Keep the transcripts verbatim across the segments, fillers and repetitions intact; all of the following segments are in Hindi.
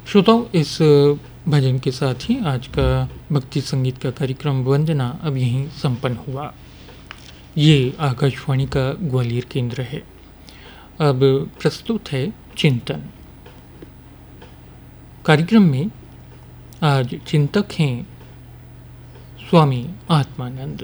श्रोताओं, इस भजन के साथ ही आज का भक्ति संगीत का कार्यक्रम वंदना अब यहीं संपन्न हुआ। ये आकाशवाणी का ग्वालियर केंद्र है। अब प्रस्तुत है चिंतन। कार्यक्रम में आज चिंतक हैं स्वामी आत्मानंद।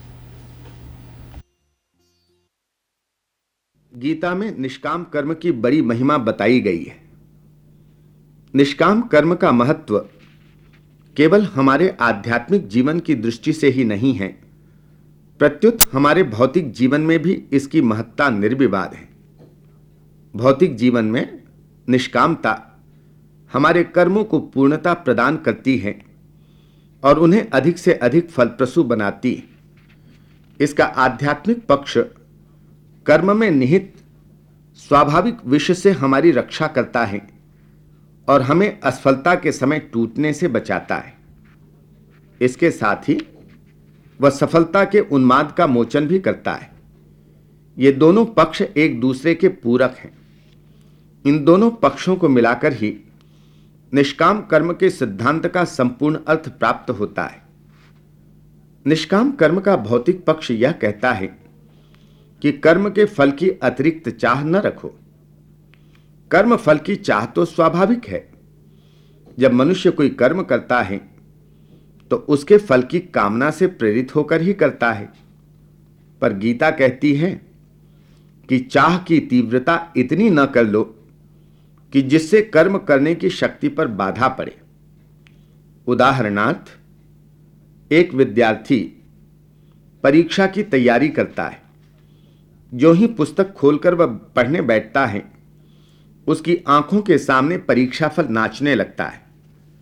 गीता में निष्काम कर्म की बड़ी महिमा बताई गई है। निष्काम कर्म का महत्व केवल हमारे आध्यात्मिक जीवन की दृष्टि से ही नहीं है, प्रत्युत हमारे भौतिक जीवन में भी इसकी महत्ता निर्विवाद है। भौतिक जीवन में निष्कामता हमारे कर्मों को पूर्णता प्रदान करती है और उन्हें अधिक से अधिक फलप्रसू बनाती है। इसका आध्यात्मिक पक्ष कर्म में निहित स्वाभाविक विष से हमारी रक्षा करता है और हमें असफलता के समय टूटने से बचाता है। इसके साथ ही वह सफलता के उन्माद का मोचन भी करता है। ये दोनों पक्ष एक दूसरे के पूरक हैं। इन दोनों पक्षों को मिलाकर ही निष्काम कर्म के सिद्धांत का संपूर्ण अर्थ प्राप्त होता है। निष्काम कर्म का भौतिक पक्ष यह कहता है कि कर्म के फल की अतिरिक्त चाह न रखो। कर्म फल की चाह तो स्वाभाविक है। जब मनुष्य कोई कर्म करता है तो उसके फल की कामना से प्रेरित होकर ही करता है, पर गीता कहती है कि चाह की तीव्रता इतनी न कर लो कि जिससे कर्म करने की शक्ति पर बाधा पड़े। उदाहरणार्थ, एक विद्यार्थी परीक्षा की तैयारी करता है। जो ही पुस्तक खोलकर वह पढ़ने बैठता है, उसकी आंखों के सामने परीक्षाफल नाचने लगता है।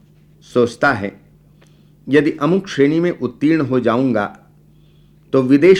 सोचता है, यदि अमुक श्रेणी में उत्तीर्ण हो जाऊंगा तो विदेश